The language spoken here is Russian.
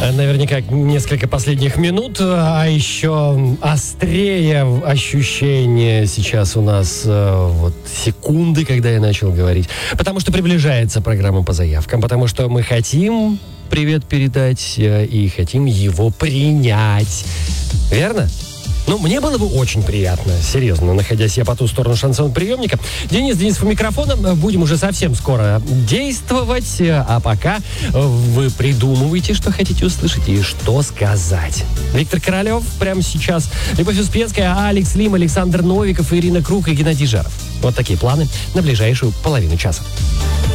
Наверняка несколько последних минут, а еще острее ощущение сейчас у нас вот секунды, когда я начал говорить. Потому что приближается программа по заявкам, потому что мы хотим привет передать и хотим его принять. Верно? Ну, мне было бы очень приятно, серьезно, находясь я по ту сторону шансон-приемника. Денисов у микрофона. Будем уже совсем скоро действовать. А пока вы придумываете, что хотите услышать и что сказать. Виктор Королев прямо сейчас. Любовь Успенская, Алекс Лим, Александр Новиков, Ирина Круг и Геннадий Жаров. Вот такие планы на ближайшую половину часа.